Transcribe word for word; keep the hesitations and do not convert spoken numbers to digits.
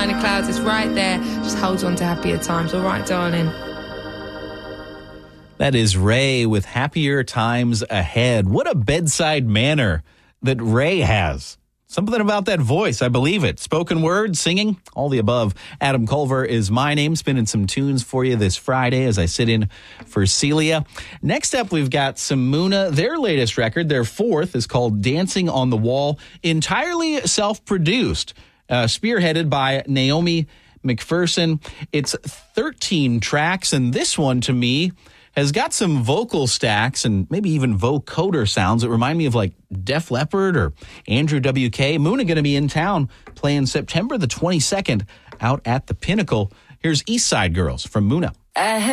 behind the clouds. It's right there. Just hold on to happier times. All right, darling. That is Ray with Happier Times Ahead. What a bedside manner that Ray has. Something about that voice, I believe it. Spoken word, singing, all the above. Adam Culver is my name, spinning some tunes for you this Friday as I sit in for Celia. Next up, we've got some Muna. Their latest record, their fourth, is called Dancing on the Wall, entirely self-produced, uh, spearheaded by Naomi McPherson. It's thirteen tracks, and this one, to me, has got some vocal stacks and maybe even vocoder sounds that remind me of like Def Leppard or Andrew W K. Muna going to be in town playing September the twenty-second out at the Pinnacle. Here's East Side Girls from Muna. I